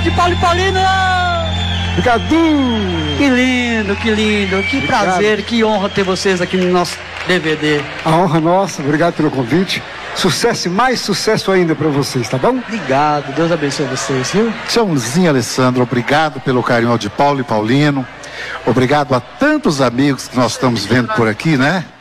de Paulo e Paulino! Obrigado! Que lindo, que lindo, que Obrigado. prazer, que honra ter vocês aqui no nosso DVD. A honra nossa, obrigado pelo convite. Sucesso e mais sucesso ainda para vocês, tá bom? Obrigado, Deus abençoe vocês, viu? Tchauzinho, Alessandro, obrigado pelo carinho de Paulo e Paulino. Obrigado a tantos amigos que nós estamos vendo por aqui, né?